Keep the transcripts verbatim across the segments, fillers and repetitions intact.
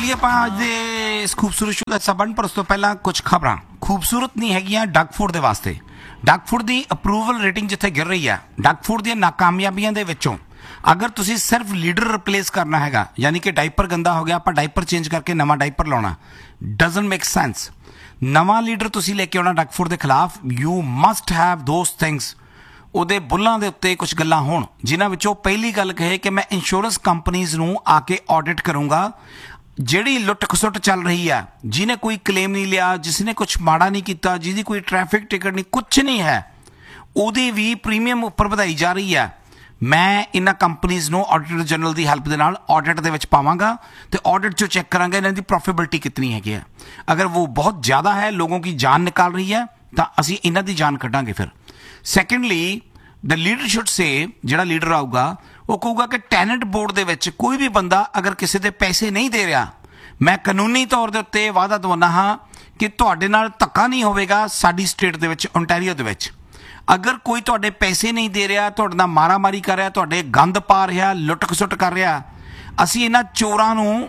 चलिए ਆਪਾਂ ਅੱਜ ਦੇ ਇਸ ਖੂਬਸੂਰਤ ਸ਼ੋ ਦਾ ਸਬੰਧ ਪਰ ਉਸ ਤੋਂ ਪਹਿਲਾਂ ਕੁਝ ਖਬਰਾਂ ਖੂਬਸੂਰਤ ਨਹੀਂ ਹੈਗੀਆਂ ਡਗਫੂਡ ਦੇ ਵਾਸਤੇ। ਡਗਫੂਡ ਦੀ ਅਪਰੂਵਲ ਰੇਟਿੰਗ ਜਿੱਥੇ ਗਿਰ ਰਹੀ ਹੈ, ਡਗਫੂਡ ਦੀਆਂ ਨਾਕਾਮਯਾਬੀਆਂ ਦੇ ਵਿੱਚੋਂ ਅਗਰ ਤੁਸੀਂ ਸਿਰਫ ਲੀਡਰ ਰਿਪਲੇਸ ਕਰਨਾ ਹੈਗਾ, ਯਾਨੀ ਕਿ ਡਾਈਪਰ ਗੰਦਾ ਹੋ ਗਿਆ ਆਪਾਂ ਡਾਈਪਰ ਚੇਂਜ ਕਰਕੇ ਨਵਾਂ ਡਾਈਪਰ ਲਾਉਣਾ, ਡਜ਼ਨਟ ਮੇਕ ਸੈਂਸ। ਨਵਾਂ ਲੀਡਰ ਤੁਸੀਂ ਲੈ ਕੇ ਆਉਣਾ ਡਗਫੂਡ ਦੇ ਖਿਲਾਫ, ਯੂ ਮਸਟ ਹੈਵ ਦੋਸ ਥਿੰਗਸ। ਉਹਦੇ ਬੁੱਲਾਂ ਦੇ ਉੱਤੇ ਕੁਝ ਗੱਲਾਂ ਹੋਣ ਜਿਨ੍ਹਾਂ ਵਿੱਚੋਂ ਪਹਿਲੀ ਗੱਲ ਕਹੇ ਕਿ ਮੈਂ ਇੰਸ਼ੋਰੈਂਸ ਕੰਪਨੀਜ਼ ਨੂੰ ਆ ਕੇ ਆਡਿਟ ਕਰੂੰਗਾ। ਜਿਹੜੀ ਲੁੱਟ ਖਸੁੱਟ ਚੱਲ ਰਹੀ ਹੈ, ਜਿਹਨੇ ਕੋਈ ਕਲੇਮ ਨਹੀਂ ਲਿਆ, ਜਿਸ ਨੇ ਕੁਛ ਮਾੜਾ ਨਹੀਂ ਕੀਤਾ, ਜਿਹਦੀ ਕੋਈ ਟ੍ਰੈਫਿਕ ਟਿਕਟ ਨਹੀਂ, ਕੁਛ ਨਹੀਂ ਹੈ, ਉਹਦੀ ਵੀ ਪ੍ਰੀਮੀਅਮ ਉੱਪਰ ਵਧਾਈ ਜਾ ਰਹੀ ਹੈ। ਮੈਂ ਇਹਨਾਂ ਕੰਪਨੀਜ਼ ਨੂੰ ਆਡੀਟਰ ਜਨਰਲ ਦੀ ਹੈਲਪ ਦੇ ਨਾਲ ਆਡਿਟ ਦੇ ਵਿੱਚ ਪਾਵਾਂਗਾ ਤੇ ਆਡਿਟ 'ਚੋਂ ਚੈੱਕ ਕਰਾਂਗੇ ਇਹਨਾਂ ਦੀ ਪ੍ਰੋਫਿਟੇਬਿਲਿਟੀ ਕਿਤਨੀ ਹੈਗੀ ਹੈ। ਅਗਰ ਉਹ ਬਹੁਤ ਜ਼ਿਆਦਾ ਹੈ, ਲੋਗੋਂ ਕੀ ਜਾਨ ਨਿਕਾਲ ਰਹੀ ਹੈ, ਤਾਂ ਅਸੀਂ ਇਹਨਾਂ ਦੀ ਜਾਨ ਕੱਢਾਂਗੇ। ਫਿਰ ਸੈਕੰਡਲੀ ਦ ਲੀਡਰ ਸ਼ੁੱਡ ਸੇ, ਜਿਹੜਾ ਲੀਡਰ ਆਊਗਾ ਉਹ ਕਹੂਗਾ ਕਿ ਟੈਨੈਂਟ ਬੋਰਡ ਦੇ ਵਿੱਚ ਕੋਈ ਵੀ ਬੰਦਾ ਅਗਰ ਕਿਸੇ ਦੇ ਪੈਸੇ ਨਹੀਂ ਦੇ ਰਿਹਾ, ਮੈਂ ਕਾਨੂੰਨੀ ਤੌਰ ਦੇ ਉੱਤੇ ਵਾਅਦਾ ਦਵਾਉਂਦਾ ਹਾਂ ਕਿ ਤੁਹਾਡੇ ਨਾਲ ਧੱਕਾ ਨਹੀਂ ਹੋਵੇਗਾ। ਸਾਡੀ ਸਟੇਟ ਦੇ ਵਿੱਚ ਓਨਟਾਰੀਓ ਦੇ ਵਿੱਚ ਅਗਰ ਕੋਈ ਤੁਹਾਡੇ ਪੈਸੇ ਨਹੀਂ ਦੇ ਰਿਹਾ, ਤੁਹਾਡੇ ਨਾਲ ਮਾਰਾਮਾਰੀ ਕਰ ਰਿਹਾ, ਤੁਹਾਡੇ ਗੰਦ ਪਾ ਰਿਹਾ, ਲੁੱਟ ਖਸੁੱਟ ਕਰ ਰਿਹਾ, ਅਸੀਂ ਇਹਨਾਂ ਚੋਰਾਂ ਨੂੰ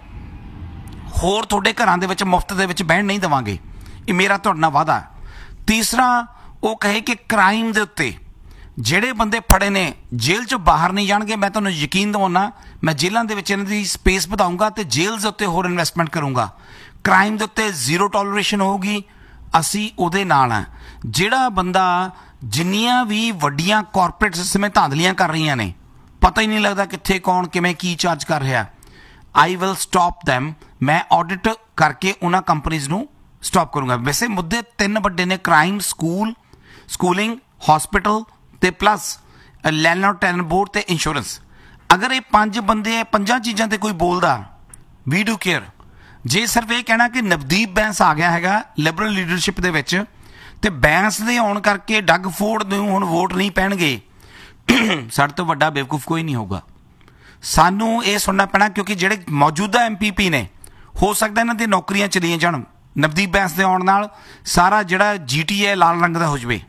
ਹੋਰ ਤੁਹਾਡੇ ਘਰਾਂ ਦੇ ਵਿੱਚ ਮੁਫਤ ਦੇ ਵਿੱਚ ਬਹਿਣ ਨਹੀਂ ਦੇਵਾਂਗੇ। ਇਹ ਮੇਰਾ ਤੁਹਾਡੇ ਨਾਲ ਵਾਅਦਾ। ਤੀਸਰਾ ਉਹ ਕਹੇ ਕਿ ਕ੍ਰਾਈਮ ਦੇ ਉੱਤੇ ਜਿਹੜੇ ਬੰਦੇ ਫੜੇ ਨੇ ਜੇਲ੍ਹ 'ਚੋਂ ਬਾਹਰ ਨਹੀਂ ਜਾਣਗੇ। ਮੈਂ ਤੁਹਾਨੂੰ ਯਕੀਨ ਦਿਵਾਉਣਾ, ਮੈਂ ਜੇਲ੍ਹਾਂ ਦੇ ਵਿੱਚ ਇਹਨਾਂ ਦੀ ਸਪੇਸ ਵਧਾਊਂਗਾ ਅਤੇ ਜੇਲ੍ਹ ਦੇ ਉੱਤੇ ਹੋਰ ਇਨਵੈਸਟਮੈਂਟ ਕਰੂੰਗਾ। ਕ੍ਰਾਈਮ ਦੇ ਉੱਤੇ ਜ਼ੀਰੋ ਟੋਲਰੇਸ਼ਨ ਹੋਊਗੀ। ਅਸੀਂ ਉਹਦੇ ਨਾਲ ਹਾਂ। ਜਿਹੜਾ ਬੰਦਾ ਜਿੰਨੀਆਂ ਵੀ ਵੱਡੀਆਂ ਕਾਰਪੋਰੇਟ ਇਸ ਸਮੇਂ ਧਾਂਦਲੀਆਂ ਕਰ ਰਹੀਆਂ ਨੇ, ਪਤਾ ਹੀ ਨਹੀਂ ਲੱਗਦਾ ਕਿੱਥੇ ਕੌਣ ਕਿਵੇਂ ਕੀ ਚਾਰਜ ਕਰ ਰਿਹਾ, ਆਈ ਵਿਲ ਸਟਾਪ ਦੈਮ। ਮੈਂ ਆਡਿਟ ਕਰਕੇ ਉਹਨਾਂ ਕੰਪਨੀਜ਼ ਨੂੰ ਸਟਾਪ ਕਰੂੰਗਾ। ਵੈਸੇ ਮੁੱਦੇ ਤਿੰਨ ਵੱਡੇ ਨੇ, ਕ੍ਰਾਈਮ, ਸਕੂਲ ਸਕੂਲਿੰਗ, ਹੌਸਪੀਟਲ ਤੇ ਪਲੱਸ ਲੈਂਡਲੌਰਡ ਟੈਨੈਂਟ ਬੋਰਡ ਤੇ ਇੰਸ਼ੋਰੈਂਸ। ਅਗਰ ਇਹ ਪੰਜ ਬੰਦੇ ਪੰਜਾਂ ਚੀਜ਼ਾਂ ਤੇ ਕੋਈ ਬੋਲਦਾ, ਵੀ ਡੂ ਕੇਅਰ। ਜੇ ਸਿਰਫ ਇਹ ਕਹਿਣਾ ਕਿ ਨਵਦੀਪ ਬੈਂਸ ਆ ਗਿਆ ਹੈਗਾ ਲਿਬਰਲ ਲੀਡਰਸ਼ਿਪ ਦੇ ਵਿੱਚ ਤੇ ਬੈਂਸ ਦੇ ਆਉਣ ਕਰਕੇ ਡਗਫੂਡ ਨੂੰ ਹੁਣ ਵੋਟ ਨਹੀਂ ਪੈਣਗੇ, ਸਾਡੇ ਤੋਂ ਵੱਡਾ ਬੇਵਕੂਫ ਕੋਈ ਨਹੀਂ ਹੋਊਗਾ। ਸਾਨੂੰ ਇਹ ਸੁਣਨਾ ਪੈਣਾ ਕਿਉਂਕਿ ਜਿਹੜੇ ਮੌਜੂਦਾ ਐਮ ਪੀ ਪੀ ਨੇ, ਹੋ ਸਕਦਾ ਇਹਨਾਂ ਦੀਆਂ ਨੌਕਰੀਆਂ ਚਲੀਆਂ ਜਾਣ। ਨਵਦੀਪ ਬੈਂਸ ਦੇ ਆਉਣ ਨਾਲ ਸਾਰਾ ਜਿਹੜਾ ਜੀ ਟੀ ਏ ਲਾਲ ਰੰਗ ਦਾ ਹੋ ਜਾਵੇ।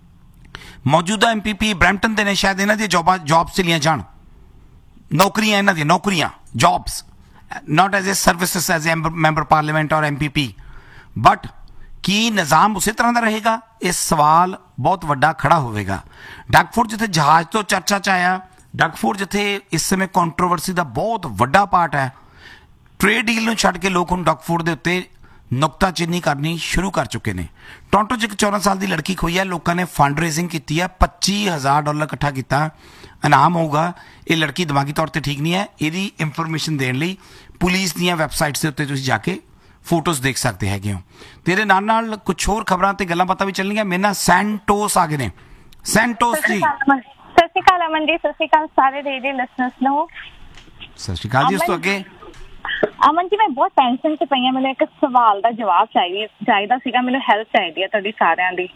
ਮੌਜੂਦਾ ਐਮ ਪੀ ਪੀ ਬਰੈਂਪਟਨ ਦੇ ਨੇ, ਸ਼ਾਇਦ ਇਹਨਾਂ ਦੀਆਂ ਜੋਬਾਂ ਜੋਬਸ ਚਲੀਆਂ ਜਾਣ, ਨੌਕਰੀਆਂ ਇਹਨਾਂ ਦੀਆਂ ਨੌਕਰੀਆਂ jobs, not as a services as a member parliament ਔਰ ਐਮ ਪੀ ਪੀ। ਬਟ ਕੀ ਨਿਜ਼ਾਮ ਉਸੇ ਤਰ੍ਹਾਂ ਦਾ ਰਹੇਗਾ? ਇਹ ਸਵਾਲ ਬਹੁਤ ਵੱਡਾ ਖੜਾ ਹੋਵੇਗਾ। ਡਗਫੂਡ ਜਿੱਥੇ ਜਹਾਜ਼ ਤੋਂ ਚਰਚਾ 'ਚ ਆਇਆ, ਡਗਫੂਡ ਜਿੱਥੇ ਇਸ ਸਮੇਂ ਕੰਟਰੋਵਰਸੀ ਦਾ ਬਹੁਤ ਵੱਡਾ ਪਾਰਟ ਹੈ, ਟ੍ਰੇਡ ਡੀਲ ਨੂੰ ਛੱਡ ਕੇ ਲੋਕ ਹੁਣ ਡਗਫੂਡ ਦੇ ਉੱਤੇ ਨੁਕਤਾਚੀਨੀ ਕਰਨੀ ਸ਼ੁਰੂ ਕਰ ਚੁੱਕੇ ਨੇ। ਟੋਰਾਂਟੋ 'ਚ ਇੱਕ ਚੌਦਾਂ ਸਾਲ ਦੀ ਲੜਕੀ ਖੋਈ ਹੈ, ਲੋਕਾਂ ਨੇ ਫੰਡ ਰੇਜ਼ਿੰਗ ਕੀਤੀ ਹੈ, ਪੱਚੀ ਹਜ਼ਾਰ ਡਾਲਰ ਇਕੱਠਾ ਕੀਤਾ, ਇਨਾਮ ਹੋਊਗਾ। ਇਹ ਲੜਕੀ ਦਿਮਾਗੀ ਤੌਰ 'ਤੇ ਠੀਕ ਨਹੀਂ ਹੈ। ਇਹਦੀ ਇਨਫੋਰਮੇਸ਼ਨ ਦੇਣ ਲਈ ਪੁਲਿਸ ਦੀਆਂ ਵੈਬਸਾਈਟਸ ਦੇ ਉੱਤੇ ਤੁਸੀਂ ਜਾ ਕੇ ਫੋਟੋਜ਼ ਦੇਖ ਸਕਦੇ ਹੈਗੇ ਹੋ। ਤੇਰੇ ਨਾਲ ਨਾਲ ਕੁਛ ਹੋਰ ਖਬਰਾਂ ਤੇ ਗੱਲਾਂ ਬਾਤਾਂ ਵੀ ਚੱਲਣਗੀਆਂ। ਮੇਰੇ ਨਾਲ ਸੈਂਟੋਸ ਆ ਗਏ ਨੇ। ਸੈਂਟੋਸ ਜੀ, ਸਤਿ ਸ਼੍ਰੀ ਅਕਾਲ ਅਮਨ ਜੀ, ਸਤਿ ਸ਼੍ਰੀ ਅਕਾਲ ਸਾਰੇ ਰੇਡੀਓ ਲਿਸਨਰਸ ਨੂੰ। ਸਤਿ ਸ਼੍ਰੀ ਅਕਾਲ ਜੀ। ਉਸ ਤੋਂ ਅੱਗੇ ਅਮਨ ਜੀ, ਮੈਂ ਬਹੁਤ ਟੈਨਸ਼ਨ 'ਚ ਪਈ ਹਾਂ। ਮੈਨੂੰ ਇੱਕ ਸਵਾਲ ਦਾ ਜਵਾਬ ਚਾਹੀਦਾ ਚਾਹੀਦਾ ਸੀਗਾ, ਮੈਨੂੰ ਹੈਲਪ ਚਾਹੀਦੀ ਹੈ ਤੁਹਾਡੀ ਸਾਰਿਆਂ ਦੀ।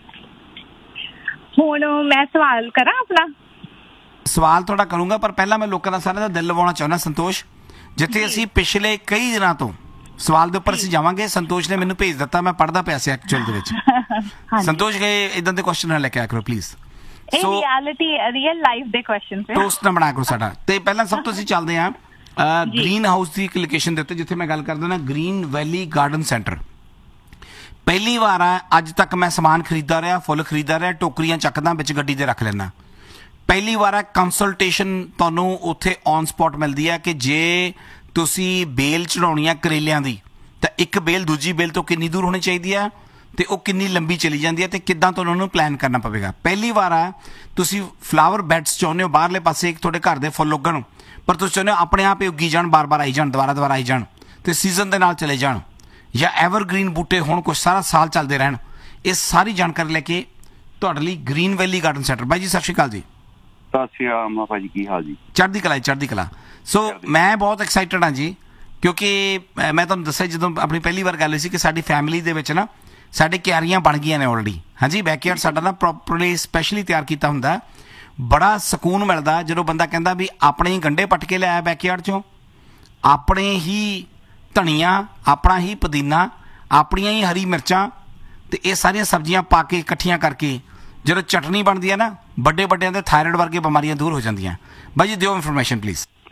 ਹੁਣ ਮੈਂ ਸਵਾਲ ਕਰਾਂ ਆਪਣਾ? ਸਵਾਲ ਤੁਹਾਡਾ ਕਰੂੰਗਾ, ਪਰ ਪਹਿਲਾਂ ਮੈਂ ਲੋਕਾਂ ਦਾ ਸਾਰਿਆਂ ਦਾ ਦਿਲ ਲਵਾਉਣਾ ਚਾਹੁੰਦਾ। ਸੰਤੋਸ਼, ਜਿੱਥੇ ਅਸੀਂ ਪਿਛਲੇ ਕਈ ਦਿਨਾਂ ਤੋਂ ਸਵਾਲ ਦੇ ਉੱਪਰ ਅਸੀਂ ਜਾਵਾਂਗੇ, ਸੰਤੋਸ਼ ਨੇ ਮੈਨੂੰ ਭੇਜ ਦਿੱਤਾ, ਮੈਂ ਪੜ੍ਹਦਾ ਪਿਆ ਸੀ ਐਕਚੁਅਲ ਦੇ ਵਿੱਚ। ਸੰਤੋਸ਼ ਗਏ ਇਦਾਂ ਦੇ ਕੁਐਸਚਨ ਨਾ ਲੈ ਕੇ ਆਇਆ ਕਰੋ ਪਲੀਜ਼। ਇਹ ਰਿਐਲਿਟੀ ਰੀਅਲ ਲਾਈਫ ਦੇ ਕੁਐਸਚਨ ਟੋਸਟ ਨਾ ਬਣਾਇਆ ਕਰੋ ਸਾਡਾ। ਤੇ ਪਹਿਲਾਂ ਸਭ ਤੋਂ ਅਸੀਂ ਚੱਲਦੇ ਹਾਂ ਗ੍ਰੀਨ ਹਾਊਸ ਦੀ ਇੱਕ ਲੋਕੇਸ਼ਨ ਦੇ ਉੱਤੇ, ਜਿੱਥੇ ਮੈਂ ਗੱਲ ਕਰਦਾ ਨਾ ਗ੍ਰੀਨ ਵੈਲੀ ਗਾਰਡਨ ਸੈਂਟਰ। ਪਹਿਲੀ ਵਾਰ ਆ ਅੱਜ ਤੱਕ ਮੈਂ ਸਮਾਨ ਖਰੀਦਦਾ ਰਿਹਾ, ਫੁੱਲ ਖਰੀਦਦਾ ਰਿਹਾ, ਟੋਕਰੀਆਂ ਚੱਕਦਾ ਵਿੱਚ ਗੱਡੀ 'ਤੇ ਰੱਖ ਲੈਂਦਾ। ਪਹਿਲੀ ਵਾਰ ਆ ਕੰਸਲਟੇਸ਼ਨ ਤੁਹਾਨੂੰ ਉੱਥੇ ਔਨ ਸਪੌਟ ਮਿਲਦੀ ਹੈ ਕਿ ਜੇ ਤੁਸੀਂ ਬੇਲ ਚੜਾਉਣੀ ਆ ਕਰੇਲਿਆਂ ਦੀ, ਤਾਂ ਇੱਕ ਬੇਲ ਦੂਜੀ ਬੇਲ ਤੋਂ ਕਿੰਨੀ ਦੂਰ ਹੋਣੀ ਚਾਹੀਦੀ ਹੈ ਅਤੇ ਉਹ ਕਿੰਨੀ ਲੰਬੀ ਚਲੀ ਜਾਂਦੀ ਹੈ ਅਤੇ ਕਿੱਦਾਂ ਤੁਹਾਨੂੰ ਉਹਨੂੰ ਪਲਾਨ ਕਰਨਾ ਪਵੇਗਾ। ਪਹਿਲੀ ਵਾਰ ਆ ਤੁਸੀਂ ਫਲਾਵਰ ਬੈਡਸ ਚਾਹੁੰਦੇ ਹੋ, ਬਾਹਰਲੇ ਪਾਸੇ ਇੱਕ ਤੁਹਾਡੇ ਘਰ ਦੇ ਫੁੱਲ ਉੱਗਣ, ਪਰ ਤੁਸੀਂ ਚਾਹੁੰਦੇ ਹੋ ਆਪਣੇ ਆਪ ਹੀ ਉੱਗੀ ਜਾਣ, ਬਾਰ ਬਾਰ ਆਈ ਜਾਣ, ਦੁਬਾਰਾ ਦੁਬਾਰਾ ਆਈ ਜਾਣ ਅਤੇ ਸੀਜ਼ਨ ਦੇ ਨਾਲ ਚਲੇ ਜਾਣ, ਜਾਂ ਐਵਰਗ੍ਰੀਨ ਬੂਟੇ ਹੋਣ ਕੁਛ ਸਾਰਾ ਸਾਲ ਚੱਲਦੇ ਰਹਿਣ। ਇਹ ਸਾਰੀ ਜਾਣਕਾਰੀ ਲੈ ਕੇ ਤੁਹਾਡੇ ਲਈ ਗ੍ਰੀਨ ਵੈਲੀ ਗਾਰਡਨ ਸੈਂਟਰ। ਬਾਈ ਜੀ ਸਤਿ ਸ਼੍ਰੀ ਅਕਾਲ ਜੀ। ਸਤਿ ਸ਼੍ਰੀ ਅਕਾਲ ਭਾਜੀ, ਕੀ ਹਾਲ ਜੀ? ਚੜ੍ਹਦੀ ਕਲਾ, ਚੜ੍ਹਦੀ ਕਲਾ। ਸੋ ਮੈਂ ਬਹੁਤ ਐਕਸਾਈਟਡ ਹਾਂ ਜੀ, ਕਿਉਂਕਿ ਮੈਂ ਤੁਹਾਨੂੰ ਦੱਸਿਆ ਜਦੋਂ ਆਪਣੀ ਪਹਿਲੀ ਵਾਰ ਗੱਲ ਹੋਈ ਸੀ ਕਿ ਸਾਡੀ ਫੈਮਿਲੀ ਦੇ ਵਿੱਚ ਨਾ ਸਾਡੇ ਕਿਆਰੀਆਂ ਬਣ ਗਈਆਂ ਨੇ ਆਲਰੇਡੀ। ਹਾਂਜੀ, ਬੈਕਯਾਰਡ ਸਾਡਾ ਨਾ ਪ੍ਰੋਪਰਲੀ ਸਪੈਸ਼ਲੀ ਤਿਆਰ ਕੀਤਾ ਹੁੰਦਾ। ਬੜਾ ਸਕੂਨ ਮਿਲਦਾ ਜਦੋਂ ਬੰਦਾ ਕਹਿੰਦਾ ਵੀ ਆਪਣੇ ਹੀ ਗੰਢੇ ਪੱਟ ਕੇ ਲਿਆਇਆ ਬੈਕਯਾਰਡ 'ਚੋਂ, ਆਪਣੇ ਹੀ ਧਨੀਆ, ਆਪਣਾ ਹੀ ਪੁਦੀਨਾ, ਆਪਣੀਆਂ ਹੀ ਹਰੀ ਮਿਰਚਾਂ ਅਤੇ ਇਹ ਸਾਰੀਆਂ ਸਬਜ਼ੀਆਂ ਪਾ ਕੇ ਇਕੱਠੀਆਂ ਕਰਕੇ ਜਦੋਂ ਚਟਨੀ ਬਣਦੀ ਹੈ ਨਾ, ਵੱਡੇ ਵੱਡਿਆਂ ਦੇ ਥਾਇਰਾਇਡ ਵਰਗੇ ਬਿਮਾਰੀਆਂ ਦੂਰ ਹੋ ਜਾਂਦੀਆਂ। ਬਾਈ ਜੀ ਦਿਓ ਇਨਫੋਰਮੇਸ਼ਨ ਪਲੀਜ਼।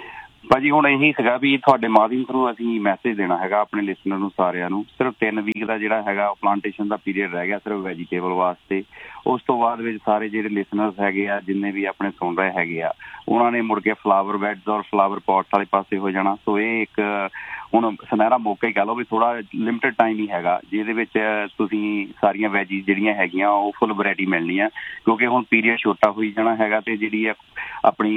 ਭਾਜੀ ਹੁਣ ਇਹੀ ਸੀਗਾ ਵੀ ਤੁਹਾਡੇ ਮਾਧਿਅਮ ਥਰੂ ਅਸੀਂ ਮੈਸੇਜ ਦੇਣਾ ਹੈਗਾ ਆਪਣੇ ਲਿਸਨਰ ਨੂੰ ਸਾਰਿਆਂ ਨੂੰ। ਸਿਰਫ ਤਿੰਨ ਵੀਕ ਦਾ ਜਿਹੜਾ ਹੈਗਾ ਪਲਾਂਟੇਸ਼ਨ ਦਾ ਪੀਰੀਅਡ ਰਹਿ ਗਿਆ ਸਿਰਫ ਵੈਜੀਟੇਬਲ ਵਾਸਤੇ। ਉਸ ਤੋਂ ਬਾਅਦ ਵਿੱਚ ਸਾਰੇ ਜਿਹੜੇ ਲਿਸਨਰਸ ਹੈਗੇ ਆ ਜਿੰਨੇ ਵੀ ਆਪਣੇ ਸੁਣ ਰਹੇ ਹੈਗੇ ਆ ਉਹਨਾਂ ਨੇ ਮੁੜ ਕੇ ਫਲਾਵਰ ਬੈਡਸ ਔਰ ਫਲਾਵਰ ਪੌਟਸ ਵਾਲੇ ਪਾਸੇ ਹੋ ਜਾਣਾ। ਸੋ ਇਹ ਇੱਕ ਹੁਣ ਸੁਨਹਿਰਾ ਮੌਕਾ ਹੀ ਕਹਿ ਲਓ ਵੀ ਥੋੜਾ ਲਿਮਿਟਡ ਟਾਈਮ ਹੀ ਹੈਗਾ ਜਿਹਦੇ ਵਿੱਚ ਤੁਸੀਂ ਸਾਰੀਆਂ ਵੈਜੀਜ਼ ਜਿਹੜੀਆਂ ਹੈਗੀਆਂ ਉਹ ਫੁੱਲ ਵੈਰਾਈਟੀ ਮਿਲਣੀ ਆ, ਕਿਉਂਕਿ ਹੁਣ ਪੀਰੀਅਡ ਛੋਟਾ ਹੋਈ ਜਾਣਾ ਹੈਗਾ ਤੇ ਜਿਹੜੀ ਆਪਣੀ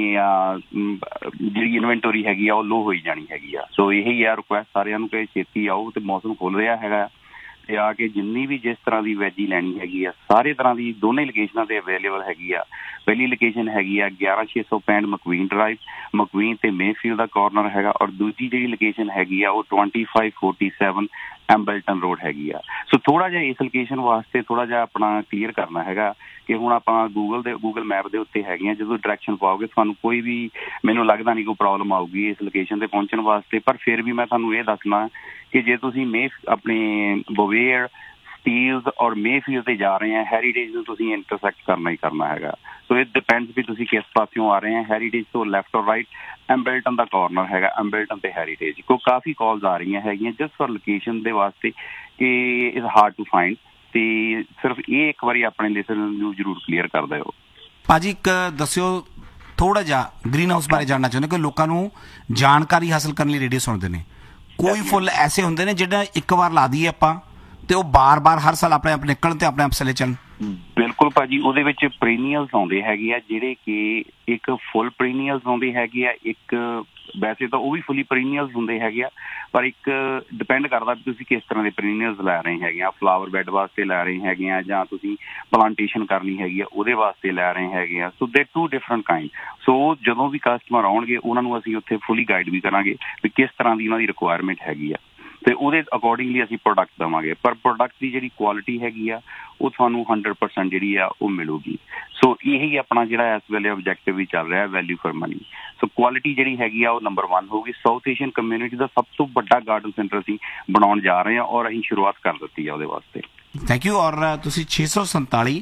ਜਿਹੜੀ ਇਨਵੈਂਟਰੀ ਹੈਗੀ ਆ ਉਹ ਲੋ ਹੋਈ ਜਾਣੀ ਹੈਗੀ ਆ। ਸੋ ਇਹੀ ਆ ਰਿਕੁਐਸਟ ਸਾਰਿਆਂ ਨੂੰ ਕਿ ਛੇਤੀ ਆਓ ਤੇ ਮੌਸਮ ਖੁੱਲ ਰਿਹਾ ਹੈਗਾ ਤੇ ਆ ਕੇ ਜਿੰਨੀ ਵੀ ਜਿਸ ਤਰ੍ਹਾਂ ਦੀ ਵੈਜੀ ਲੈਣੀ ਹੈਗੀ ਆ ਸਾਰੇ ਤਰ੍ਹਾਂ ਦੀ ਦੋਨੇ ਲੋਕੇਸ਼ਨਾਂ ਤੇ ਅਵੇਲੇਬਲ ਹੈਗੀ ਆ। ਪਹਿਲੀ ਲੋਕੇਸ਼ਨ ਹੈਗੀ ਆ ਗਿਆਰਾਂ ਛੇ ਸੌ ਪੈਂਹਠ ਮਕਵੀਨ ਡਰਾਈਵ, ਮਕਵੀਨ ਤੇ ਮੇਫੀਲਡ ਦਾ ਕਾਰਨਰ ਹੈਗਾ, ਔਰ ਦੂਜੀ ਜਿਹੜੀ ਲੋਕੇਸ਼ਨ ਹੈਗੀ ਆ ਉਹ twenty five forty seven ਐਂਬਲਟਨ road ਹੈਗੀ ਆ। ਸੋ ਥੋੜਾ ਜਿਹਾ ਇਸ ਲੋਕੇਸ਼ਨ ਵਾਸਤੇ ਥੋੜਾ ਜਿਹਾ ਆਪਣਾ ਕਲੀਅਰ ਕਰਨਾ ਹੈਗਾ ਕਿ ਹੁਣ ਆਪਾਂ ਗੂਗਲ ਦੇ ਗੂਗਲ ਮੈਪ ਦੇ ਉੱਤੇ ਹੈਗੇ ਆ, ਜਦੋਂ ਡਾਇਰੈਕਸ਼ਨ ਪਾਓਗੇ ਤੁਹਾਨੂੰ ਕੋਈ ਵੀ ਮੈਨੂੰ ਲੱਗਦਾ ਨਹੀਂ ਕੋਈ ਪ੍ਰੋਬਲਮ ਆਊਗੀ ਇਸ ਲੋਕੇਸ਼ਨ ਤੇ ਪਹੁੰਚਣ ਵਾਸਤੇ। ਪਰ ਫਿਰ ਵੀ ਮੈਂ ਤੁਹਾਨੂੰ ਇਹ ਦੱਸਣਾ ਕਿ ਜੇ ਤੁਸੀਂ ਮੇ ਆਪਣੇ ਬੋਵੇਅਰ ਸਟੀਲਸ ਔਰ ਮੇਫੀਲਡ ਤੇ ਜਾ ਰਹੇ ਆ ਹੈਰੀਟੇਜ ਨੂੰ ਤੁਸੀਂ ਇੰਟਰਸੈਕਟ ਕਰਨਾ ਹੀ ਕਰਨਾ ਹੈਗਾ। ਸੋ ਇਟ ਡਿਪੈਂਡਸ ਵੀ ਤੁਸੀਂ ਕਿਸ ਪਾਸਿਓਂ ਆ ਰਹੇ ਆ, ਹੈਰੀਟੇਜ ਤੋਂ ਲੈਫਟ ਔਰ ਰਾਈਟ, ਐਂਬਲਟਨ ਦਾ ਕਾਰਨਰ ਹੈਗਾ, ਐਂਬਲਟਨ ਤੇ ਹੈਰੀਟੇਜ। ਕੋ ਕਾਫੀ ਕਾਲਸ ਆ ਰਹੀਆਂ ਹੈਗੀਆਂ ਜਸਟ ਫॉर ਲੋਕੇਸ਼ਨ ਦੇ ਵਾਸਤੇ ਕਿ ਇਜ਼ ਹਾਰਡ ਟੂ ਫਾਈਂਡ, ਤੇ ਸਿਰਫ ਇਹ ਇੱਕ ਵਾਰੀ ਆਪਣੇ ਲਿਸਨਰ ਨੂੰ ਜ਼ਰੂਰ ਕਲੀਅਰ ਕਰ ਦਿਓ। ਭਾਜੀ ਇੱਕ ਦੱਸਿਓ ਥੋੜਾ ਜਿਹਾ ਗ੍ਰੀਨ ਹਾਊਸ ਬਾਰੇ ਜਾਣਨਾ ਚਾਹੁੰਦੇ ਕਿ ਲੋਕਾਂ ਨੂੰ ਜਾਣਕਾਰੀ ਹਾਸਲ ਕਰਨ ਲਈ ਰੇਡੀਓ ਸੁਣਦੇ ਨੇ। ਕੋਈ ਫੁੱਲ ਐਸੇ ਹੁੰਦੇ ਨੇ ਜਿਹੜਾ ਇੱਕ ਵਾਰ ਲਾ ਦਈਏ ਆਪਾਂ ਤੇ ਉਹ ਬਾਰ-ਬਾਰ ਹਰ ਸਾਲ ਆਪਣੇ ਆਪ ਨਿਕਲਣ ਤੇ ਆਪਣੇ ਆਪ ਸਲੇ ਚੱਲਣ? ਬਿਲਕੁਲ ਭਾਜੀ, ਉਹਦੇ ਵਿੱਚ ਪ੍ਰੀਨੀਅਲਸ ਆਉਂਦੇ ਹੈਗੇ ਆ ਜਿਹੜੇ ਕਿ ਇੱਕ ਫੁੱਲ ਪ੍ਰੀਨੀਅਲਸ ਆਉਂਦੇ ਹੈਗੇ ਆ, ਇੱਕ ਵੈਸੇ ਤਾਂ ਉਹ ਵੀ ਫੁੱਲੀ ਪ੍ਰੀਨੀਅਲਸ ਹੁੰਦੇ ਹੈਗੇ ਆ, ਪਰ ਇੱਕ ਡਿਪੈਂਡ ਕਰਦਾ ਵੀ ਤੁਸੀਂ ਕਿਸ ਤਰ੍ਹਾਂ ਦੇ ਪ੍ਰੀਨੀਅਲਸ ਲੈ ਰਹੇ ਹੈਗੇ ਆ। ਫਲਾਵਰ ਬੈੱਡ ਵਾਸਤੇ ਲੈ ਰਹੇ ਹੈਗੇ ਆ ਜਾਂ ਤੁਸੀਂ ਪਲਾਂਟੇਸ਼ਨ ਕਰਨੀ ਹੈਗੀ ਆ ਉਹਦੇ ਵਾਸਤੇ ਲੈ ਰਹੇ ਹੈਗੇ ਆ। ਸੋ ਦੇ ਟੂ ਡਿਫਰੈਂਟ ਕਾਈਂਡ। ਸੋ ਜਦੋਂ ਵੀ ਕਸਟਮਰ ਆਉਣਗੇ ਉਹਨਾਂ ਨੂੰ ਅਸੀਂ ਉੱਥੇ ਫੁੱਲੀ ਗਾਈਡ ਵੀ ਕਰਾਂਗੇ ਵੀ ਕਿਸ ਤਰ੍ਹਾਂ ਦੀ ਉਹਨਾਂ ਦੀ ਰਿਕੁਆਇਰਮੈਂਟ ਹੈਗੀ ਆ ਤੇ ਉਹਦੇ ਅਕੋਰਡਿੰਗਲੀ ਅਸੀਂ ਪ੍ਰੋਡਕਟ ਦੇਵਾਂਗੇ। ਪਰ ਪ੍ਰੋਡਕਟ ਦੀ ਜਿਹੜੀ ਕੁਆਲਿਟੀ ਹੈਗੀ ਆ ਉਹ ਤੁਹਾਨੂੰ ਹੰਡਰਡ ਪਰਸੈਂਟ ਜਿਹੜੀ ਆ ਉਹ ਮਿਲੂਗੀ। ਸੋ ਇਹੀ ਆਪਣਾ ਜਿਹੜਾ ਇਸ ਵੇਲੇ ਆਬਜੈਕਟਿਵ ਵੀ ਚੱਲ ਰਿਹਾ value for money. So quality ਜਿਹੜੀ ਹੈਗੀ ਆ ਉਹ ਨੰਬਰ ਵਨ ਹੋਊਗੀ। ਸਾਊਥ ਏਸ਼ੀਅਨ ਕਮਿਊਨਿਟੀ ਦਾ ਸਭ ਤੋਂ ਵੱਡਾ ਗਾਰਡਨ ਸੈਂਟਰ ਅਸੀਂ ਬਣਾਉਣ ਜਾ ਰਹੇ ਹਾਂ ਔਰ ਅਸੀਂ ਸ਼ੁਰੂਆਤ ਕਰ ਦਿੱਤੀ ਆ ਉਹਦੇ ਵਾਸਤੇ। Thank you. ਔਰ ਤੁਸੀਂ ਛੇ ਸੌ ਸੰਤਾਲੀ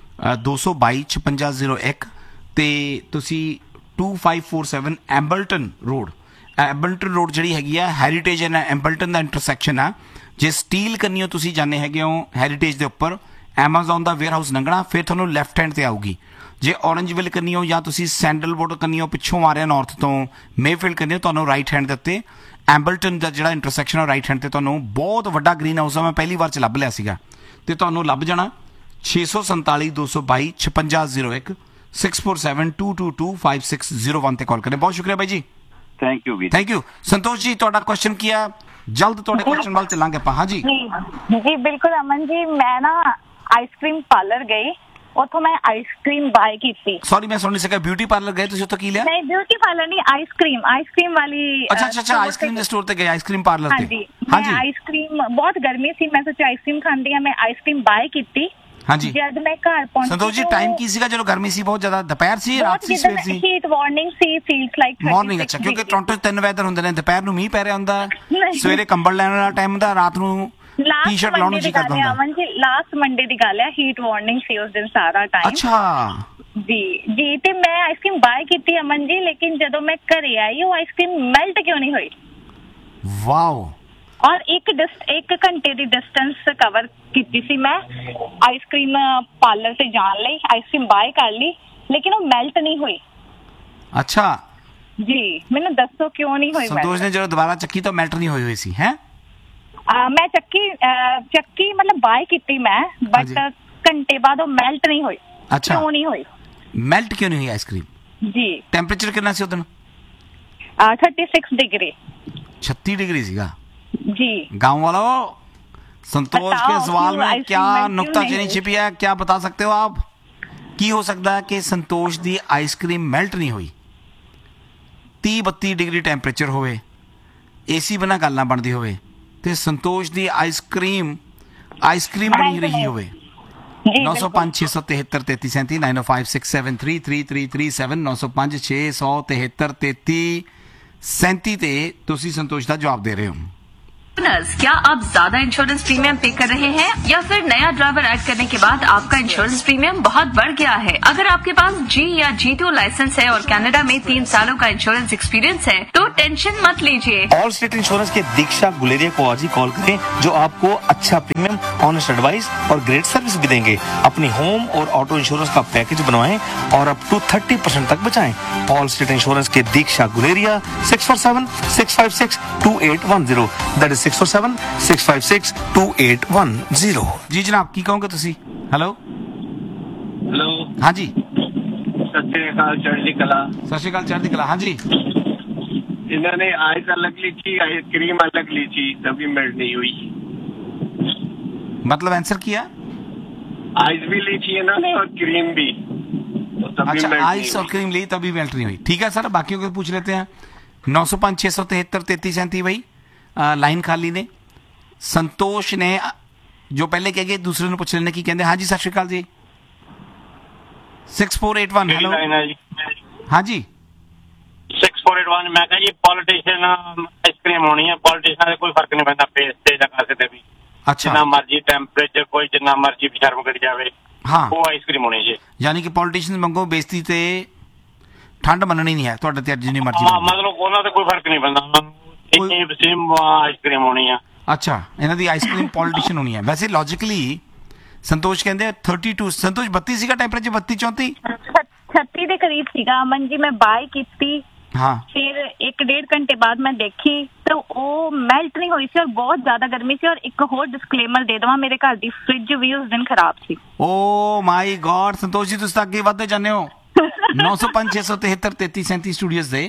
ਦੋ ਸੌ ਬਾਈ ਛਪੰਜਾ ਜ਼ੀਰੋ ਇੱਕ ਤੇ ਤੁਸੀਂ to five four seven ਐਂਬਲਟਨ road, ਐਂਬਲਟਨ road ਜਿਹੜੀ ਹੈਗੀ ਆ ਹੈਰੀਟੇਜ ਐਂਡ ਐਂਬਲਟਨ ਦਾ ਇੰਟਰਸੈਕਸ਼ਨ ਆ। ਜੇ ਸਟੀਲ ਕੰਨੀਓ ਤੁਸੀਂ ਜਾਂਦੇ ਹੈਗੇ ਹੋ ਹੈਰੀਟੇਜ ਦੇ ਉੱਪਰ ਐਮਾਜ਼ੋਨ ਦਾ ਵੇਅਰ ਹਾਊਸ ਲੰਘਣਾ, ਫਿਰ ਤੁਹਾਨੂੰ ਲੈਫਟ ਹੈਂਡ ਤੇ ਆਊਗੀ। ਜੇ ਔਰੰਜਵਿਲ ਕੰਨੀਓ ਜਾਂ ਤੁਸੀਂ ਸੈਂਡਲਵੁੱਡ ਕੰਨੀਓ ਪਿੱਛੋਂ ਆ ਰਹੇ ਨਾਰਥ ਤੋਂ ਮੇਫੀਲਡ ਕੰਨੀਓ ਤੁਹਾਨੂੰ ਰਾਈਟ ਹੈਂਡ ਦੇ ਉੱਤੇ ਐਂਬਲਟਨ ਦਾ ਜਿਹੜਾ ਇੰਟਰਸੈਕਸ਼ਨ ਆ ਰਾਈਟ ਹੈਂਡ ਤੇ ਤੁਹਾਨੂੰ ਬਹੁਤ ਵੱਡਾ ਗ੍ਰੀਨ ਹਾਊਸ ਆ। ਮੈਂ ਪਹਿਲੀ ਵਾਰ ਚ ਲੱਭ ਲਿਆ ਸੀਗਾ ਤੇ ਤੁਹਾਨੂੰ ਲੱਭ ਜਾਣਾ ਛੇ ਸੌ ਸੰਤਾਲੀ ਦੋ ਸੌ ਬਾਈ ਛਪੰਜਾ ਜ਼ੀਰੋ ਇੱਕ six four seven to to to five six zero one ਤੇ ਕਾਲ ਕਰੇ। ਬਹੁਤ ਸ਼ੁਕਰੀਆ ਬਾਈ ਜੀ। Thank you we thank you. Santosh ji ਤੁਹਾਡਾ ਕੁਐਸਚਨ ਕੀ ਆ? ਜਲਦ ਤੁਹਾਡੇ ਕੁਐਸਚਨ ਵੱਲ ਚੱਲਾਂਗੇ ਆਪਾਂ। ਹਾਂ ਜੀ ਜੀ ਬਿਲਕੁਲ ਅਮਨ ਜੀ, ਮੈਂ ਨਾ ਆਈਸਕ੍ਰੀਮ ਪਾਰਲਰ ਗਈ, ਉੱਥੋਂ ਮੈਂ ਆਈਸਕ੍ਰੀਮ ਬਾਏ ਕੀਤੀ। ਸੌਰੀ ਮੈਂ ਸੁਣ ਨਹੀਂ ਸਕਿਆ। ਬਿਊਟੀ ਪਾਰਲਰ ਗਏ ਤੁਸੀਂ, ਉੱਥੋਂ ਕੀ ਲਿਆ? ਨਹੀਂ ਬਿਊਟੀ ਪਾਰਲਰ ਨਹੀਂ, ਆਈਸਕ੍ਰੀਮ ਆਈਸਕ੍ਰੀਮ ਵਾਲੀ। ਅੱਛਾ ਅੱਛਾ ਅੱਛਾ ਆਈਸਕ੍ਰੀਮ ਦੇ ਸਟੋਰ ਤੇ ਗਏ, ਆਈਸਕ੍ਰੀਮ ਪਾਰਲਰ ਤੇ। ਹਾਂਜੀ ਮੈਂ ਆਈਸਕ੍ਰੀਮ, ਬਹੁਤ ਗਰਮੀ ਸੀ, ਮੈਂ ਸੋਚਿਆ ਆਈਸਕ੍ਰੀਮ ਖਾਂਦੀ ਆ, ਮੈਂ ਆਈਸਕ੍ਰੀਮ ਬਾਏ ਕੀਤੀ। ਹਾਂਜੀ ਜਦ ਮੈਂ ਘਰ ਪਹੁੰਚੀ ਸੰਤੋਸ਼ ਜੀ ਟਾਈਮ ਕੀ ਸੀਗਾ ਜਦੋਂ ਗਰਮੀ ਸੀ? ਬਹੁਤ ਜ਼ਿਆਦਾ ਦੁਪਹਿਰ ਸੀ, ਰਾਤ ਸੀ, ਸਵੇਰ ਸੀ? ਹੀਟ ਵਾਰਨਿੰਗ ਸੀ, ਫੀਲਸ ਲਾਈਕ ਮਾਰਨਿੰਗ। ਅੱਛਾ, ਕਿਉਂਕਿ ਟੋਰਾਂਟੋ ਚ ਤਿੰਨ ਵੈਦਰ ਹੁੰਦੇ ਨੇ, ਦੁਪਹਿਰ ਨੂੰ ਮੀਂਹ ਪੈ ਰਿਹਾ ਹੁੰਦਾ, ਸਵੇਰੇ ਕੰਬਲ ਲੈਣ ਵਾਲਾ ਟਾਈਮ ਹੁੰਦਾ, ਰਾਤ ਨੂੰ ਟੀ-ਸ਼ਰਟ ਲਾਉਣ ਨੂੰ ਜੀ ਕਰਦਾ ਹੁੰਦਾ। ਅਮਨ ਜੀ ਲਾਸਟ ਮੰਡੇ ਦੀ ਗੱਲ ਹੈ, ਹੀਟ ਵਾਰਨਿੰਗ ਸੀ ਉਸ ਦਿਨ ਸਾਰਾ ਟਾਈਮ। ਅੱਛਾ ਜੀ ਜੀ ਤੇ ਮੈਂ ਆਈਸਕ੍ਰੀਮ ਬਾਏ ਕੀਤੀ ਅਮਨ ਜੀ, ਲੇਕਿਨ ਜਦੋਂ ਮੈਂ ਘਰੇ ਆਈ ਉਹ ਆਈਸਕ੍ਰੀਮ ਮੈਲਟ ਕਿਉਂ ਨਹੀਂ ਹੋਈ? ਵਾਓ। ਔਰ ਇੱਕ ਇੱਕ ਘੰਟੇ ਦੀ ਡਿਸਟੈਂਸ ਕਵਰ ਕੀਤੀ ਸੀ ਮੈਂ ਆਈਸਕ੍ਰੀਮ ਪਾਰਲਰ ਤੇ ਜਾਣ ਲਈ, ਆਈਸਕ੍ਰੀਮ ਬਾਏ ਕਰ ਲਈ, ਲੇਕਿਨ ਉਹ ਮੈਲਟ ਨਹੀਂ ਹੋਈ। ਅੱਛਾ ਜੀ, ਮੈਨੂੰ ਦੱਸੋ ਕਿਉਂ ਨਹੀਂ ਹੋਈ? ਸੰਤੋਸ਼ ਨੇ ਜਦੋਂ ਦੁਬਾਰਾ ਚੱਕੀ ਤਾਂ ਮੈਲਟ ਨਹੀਂ ਹੋਈ ਹੋਈ ਸੀ ਹੈ? ਮੈਂ ਚੱਕੀ ਚੱਕੀ ਮਤਲਬ ਬਾਏ ਕੀਤੀ ਮੈਂ, ਬਟ ਘੰਟੇ ਬਾਅਦ ਉਹ ਮੈਲਟ ਨਹੀਂ ਹੋਈ। ਅੱਛਾ, ਕਿਉਂ ਨਹੀਂ ਹੋਈ? ਮੈਲਟ ਕਿਉਂ ਨਹੀਂ ਹੋਈ ਆਈਸਕ੍ਰੀਮ? ਜੀ ਟੈਂਪਰੇਚਰ ਕਿੰਨਾ ਸੀ ਉਦੋਂ? Thirty six degree. छत्तीस डिग्री सीगा जी। गांव वालों, संतोष के सवाल में क्या नुक्ताचीनी छिपी है, क्या बता सकते हो आप? की हो सकता है कि संतोष दी आइसक्रीम मेल्ट नहीं हुई? तीह बत्ती डिग्री टैंपरेचर होवे, एसी बिना गल ना बनती होवे ते संतोष दी आइसक्रीम आइसक्रीम बनी रही होवे। नौ सौ पांच छे सौ तिहत्तर तेती सैंती नाइन ओ five six seven three three three three seven नौ सौ पांच छे सौ तिहत्तर तेती सैंती ते तुसी संतोष का जवाब दे रहे हो। क्या आप ज्यादा इंश्योरेंस प्रीमियम पे कर रहे हैं या फिर नया ड्राइवर ऐड करने के बाद आपका इंश्योरेंस प्रीमियम बहुत बढ़ गया है? अगर आपके पास जी या जी टू लाइसेंस है और कनाडा में तीन सालों का इंश्योरेंस एक्सपीरियंस है तो टेंशन मत लीजिए। ऑल स्टेट इंश्योरेंस के दीक्षा गुलेरिया को आज ही कॉल करें, जो आपको अच्छा प्रीमियम, ऑनेस्ट एडवाइस और ग्रेट सर्विस भी देंगे। अपनी होम और ऑटो इंश्योरेंस का पैकेज बनवाएं और अप टू थर्टी परसेंट तक बचाएं। ऑल स्टेट इंश्योरेंस के दीक्षा Guleria six four seven six five six to eight one zero that is six four seven six five six to eight one zero. ਜੀ ਜਨਾਬ ਕੀ ਕਹੋਗੇ ਤੁਸੀਂ? ਹੈਲੋ ਹੈਲੋ ਹਾਂਜੀ ਸਤਿ ਸ਼੍ਰੀ ਅਕਾਲ, ਚੜ੍ਹਦੀ ਕਲਾ। ਸਤਿ ਸ਼੍ਰੀ ਅਕਾਲ, ਚੜ੍ਹਦੀ ਕਲਾ। ਹਾਂਜੀ ਇਹਨਾਂ ਨੇ आइस अलग ली थी, आइस क्रीम अलग ली थी, तभी मेल्ट नहीं हुई। मतलब आंसर किया? आइस भी ली थी इन्होंने और क्रीम भी, तो तभी अच्छा मेल्ट आइस और क्रीम ली तभी मेल्ट नहीं हुई। ठीक है सर, बाकियों को पूछ लेते हैं। नौ सौ पाँच छः सौ तिहत्तर तैतीस सैंती भाई आ, लाइन खाली ने संतोष ने जो पहले कह गए दूसरे ने पूछ लेने की कहते। हाँ जी सत श्री अकाल जी। Six four eight one hello. हाँ जी सिक्स फोर एट वन मैं कहा जी पॉलिटिशियन आइसक्रीम होनी है। पॉलिटिशियन का कोई फर्क नहीं पैंदा फेस ते या कासे ते भी। अच्छा जितना मर्जी टेंपरेचर कोई जितना मर्जी शर्म करी जावे हाँ वो आइसक्रीम होनी जी। यानी कि पॉलिटिशियन मंगो बेइज्जती ते ठंड मननी नहीं है ਤੁਹਾਡੇ ਤੇ ਜਿੰਨੀ ਮਰਜ਼ੀ। हाँ मतलब ਉਹਨਾਂ ਤੇ ਕੋਈ ਫਰਕ ਨਹੀਂ ਪੈਂਦਾ, ਇੱਕ ਸੇਮ ਆਈਸਕ੍ਰੀਮ ਹੋਣੀ ਆ। ਅੱਛਾ ਇਹਨਾਂ ਦੀ ਆਈਸਕ੍ਰੀਮ ਪੋਲੀਟੀਸ਼ੀਅਨ ਹੋਣੀ ਹੈ। ਵੈਸੇ ਲੌਜੀਕਲੀ ਸੰਤੋਸ਼ ਕਹਿੰਦੇ ਥਰਟੀ ਟੂ ਸੰਤੋਸ਼ ਬੱਤੀ ਸੀਗਾ ਟੈਂਪਰੇਚਰ ਬੱਤੀ ਚੌਂਤੀ ਛੱਤੀ ਦੇ ਕਰੀਬ ਸੀਗਾ ਅਮਨ ਜੀ। ਮੈਂ ਬਾਈ ਕੀਤੀ ਹਾਂ ਫਿਰ ਇੱਕ ਡੇਢ ਘੰਟੇ ਬਾਅਦ ਮੈਂ ਦੇਖੀ ਤਾਂ ਉਹ ਮੈਲਟ ਨਹੀਂ ਹੋਈ ਸੀ ਔਰ ਬਹੁਤ ਜ਼ਿਆਦਾ ਗਰਮੀ ਸੀ। ਔਰ ਇੱਕ ਹੋਰ ਡਿਸਕਲੇਮਰ ਦੇ ਦੇਵਾਂ, ਮੇਰੇ ਘਰ ਦੀ ਫ੍ਰਿਜ ਵੀ ਉਸ ਦਿਨ ਖਰਾਬ ਸੀ। ਓ ਮਾਈ ਗॉड ਸੰਤੋਸ਼ ਜੀ ਤੁਸੀਂ ਤਾਂ ਅੱਗੇ ਵੱਧਦੇ ਜਾਂਦੇ ਹੋ। ਨੌ ਸੌ ਪੰਜ ਛੇ ਸੌ ਤਿਹੱਤਰ ਤੇਤੀ ਸੈਂਤੀ ਸਟੂਡੀਓਜ਼ ਦੇ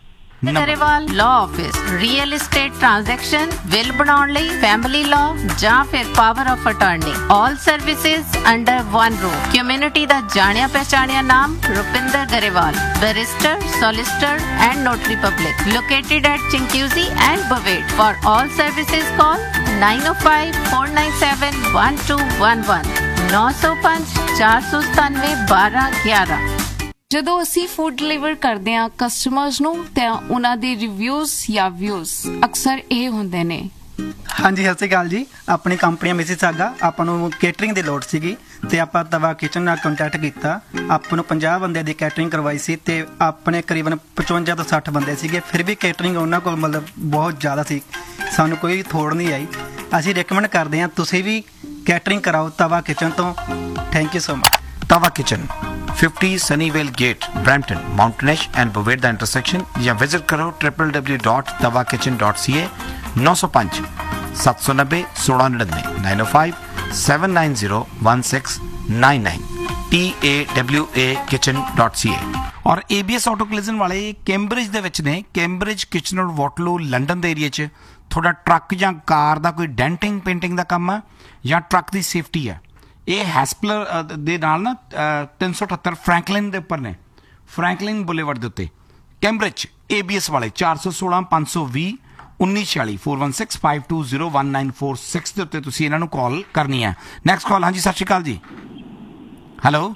Grewal law office real estate transaction bill ਬਣਾਉਣ ਲਈ ਫੈਮਿਲੀ ਲਾਅ ਜਾਂ ਫਿਰ power of attorney all services under one roof. Community ਦਾ ਜਾਣਿਆ ਪਹਿਚਾਣਿਆ ਨਾਮ Rupinder Grewal, barrister, solicitor and notary public, located at ਚਿੰਕਿਊਜ਼ੀ and ਬਵੇਟ। For all services call nine O five four nine seven one two one one नौ सौ पाँच चार सौ सतानवे बारह ग्यारह। ਜਦੋਂ ਅਸੀਂ ਫੂਡ ਡਿਲੀਵਰ ਕਰਦੇ ਹਾਂ ਕਸਟਮਰਸ ਨੂੰ ਤਾਂ ਉਹਨਾਂ ਦੇ ਰਿਵਿਊਜ਼ ਜਾਂ ਵਿਊਜ਼ ਅਕਸਰ ਇਹ ਹੁੰਦੇ ਨੇ। ਹਾਂਜੀ ਸਤਿ ਸ਼੍ਰੀ ਅਕਾਲ ਜੀ। ਆਪਣੀ ਕੰਪਨੀ ਮਿਸਿਸਾਗਾ ਆਪਾਂ ਨੂੰ ਕੇਟਰਿੰਗ ਦੀ ਲੋੜ ਸੀਗੀ ਤੇ ਆਪਾਂ ਤਵਾ ਕਿਚਨ ਨਾਲ ਕੰਟੈਕਟ ਕੀਤਾ। ਆਪਾਂ ਨੂੰ ਪੰਜਾਹ ਬੰਦੇ ਦੀ ਕੇਟਰਿੰਗ ਕਰਵਾਈ ਸੀ ਤੇ ਆਪਣੇ ਕਰੀਬਨ ਪਚਵੰਜਾ ਤੋਂ ਸੱਠ ਬੰਦੇ ਸੀਗੇ। ਫਿਰ ਵੀ ਕੇਟਰਿੰਗ ਉਹਨਾਂ ਕੋਲ ਮਤਲਬ ਬਹੁਤ ਜ਼ਿਆਦਾ ਸੀ, ਸਾਨੂੰ ਕੋਈ ਥੋੜ ਨਹੀਂ ਆਈ। ਅਸੀਂ ਰეკਮੈਂਡ ਕਰਦੇ ਹਾਂ ਤੁਸੀਂ ਵੀ ਕੇਟਰਿੰਗ ਕਰਾਓ ਤਵਾ ਕਿਚਨ ਤੋਂ। Thank you so much. Tawa kitchen fifty Sunnyvale gate Brampton माउंटेनेश and बवेट the intersection या विजिट करो ट्रिपल डब्ल्यू डॉट तवा किचन डॉट सी ए। नौ सौ पाँच सत्त सौ नब्बे सोलह नड़िनवे nine O five seven nine zero one six nine nine T A W A kitchen dot C ए। और A B S auto collision वाले कैम्ब्रिज दे विच ने कैम्ब्रिज किचन और वॉटलो लंडन दे एरिया च थोड़ा ट्रक ਜਾਂ ਕਾਰ ਦਾ ਕੋਈ ਡੈਂਟਿੰਗ ਪੇਂਟਿੰਗ ਦਾ ਕੰਮ ਆ ਜਾਂ ਟਰੱਕ ਦੀ ਸੇਫਟੀ ਹੈ। ਇਹ ਹੈਸਪਲਰ ਦੇ ਨਾਲ ਨਾ ਤਿੰਨ ਸੌ ਅਠੱਤਰ ਫਰੈਂਕਲਿਨ ਦੇ ਉੱਪਰ ਨੇ, ਫਰੈਂਕਲਿਨ ਬੁਲੇਵਰਡ ਦੇ ਉੱਤੇ ਕੈਂਬਰਿਜ। ਏ ਬੀ ਐਸ ਵਾਲੇ ਚਾਰ ਸੌ ਸੋਲਾਂ ਪੰਜ ਸੌ ਵੀਹ ਉੱਨੀ ਛਿਆਲੀ four one six five two zero one nine four six ਦੇ ਉੱਤੇ ਤੁਸੀਂ ਇਹਨਾਂ ਨੂੰ ਕਾਲ ਕਰਨੀ ਹੈ। Next call. ਹਾਂਜੀ ਸਤਿ ਸ਼੍ਰੀ ਅਕਾਲ ਜੀ। ਹੈਲੋ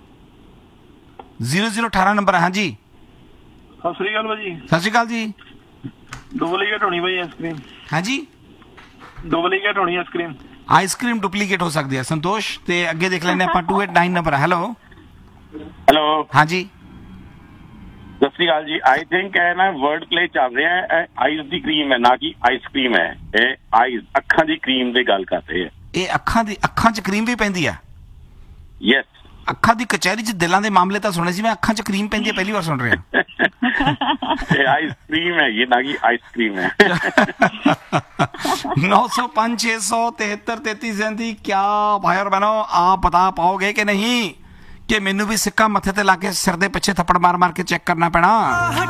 ਜ਼ੀਰੋ ਜ਼ੀਰੋ ਅਠਾਰਾਂ ਨੰਬਰ ਹੈ। ਹਾਂਜੀ ਸਤਿ ਸ਼੍ਰੀ ਅਕਾਲ ਭਾਜੀ। ਸਤਿ ਸ਼੍ਰੀ ਅਕਾਲ ਜੀ। ਡੁਪਲੀਕੇਟ ਹੋਣੀ ਭਾਈ ਆਈਸਕ੍ਰੀਮ। ਹਾਂਜੀ ਡੁਪਲੀਕੇਟ ਹੋਣੀ ਆਈਸਕ੍ਰੀਮ। ਆਈਸਕ੍ਰੀਮ ਡੁਪਲੀਕੇਟ ਹੋ ਸਕਦੀ ਹੈ ਸੰਤੋਸ਼। ਤੇ ਅੱਗੇ ਦੇਖ ਲੈਂਦੇ ਆਪਾਂ to eight nine number. Hello hello ਹਾਂਜੀ ਸਤਿ ਸ਼੍ਰੀ ਅਕਾਲ ਜੀ। ਆਈ ਥਿੰਕ ਇਹ ਨਾ ਵਰਡ ਪਲੇ ਚੱਲ ਰਿਹਾ ਹੈ। ਆਈਸ ਦੀ ਕਰੀਮ ਹੈ ਨਾ ਕਿ ਆਈਸਕ੍ਰੀਮ ਹੈ। ਇਹ ਆਈਸ ਅੱਖਾਂ ਦੀ ਕਰੀਮ ਦੀ ਗੱਲ ਕਰ ਰਹੇ ਹੈ। ਇਹ ਅੱਖਾਂ ਦੀ ਅੱਖਾਂ 'ਚ ਕਰੀਮ ਵੀ ਪੈਂਦੀ ਆ? ਯੈਸ। ਅੱਖਾਂ ਦੀ ਕਚਹਿਰੀ 'ਚ ਦਿਲਾਂ ਦੇ ਮਾਮਲੇ ਤਾਂ ਸੁਣੇ ਸੀ, ਮੈਂ ਅੱਖਾਂ 'ਚ ਕਰੀਮ ਪੈਂਦੀ ਹੈ ਪਹਿਲੀ ਵਾਰ ਸੁਣ ਰਿਹਾ। ਇਹ ਆਈਸਕ੍ਰੀਮ ਹੈ ਇਹ ਨਾ ਕਿ ਆਈਸਕ੍ਰੀਮ ਹੈ। नौ सौ पाँच छः सौ तिहत्तर तैतीस सैंती क्या भाई और बहनों आप बता पाओगे कि नहीं कि मैनू भी सिक्का मथे ते ला के सिर दे पिछे थप्पड़ मार मार के चेक करना पैना।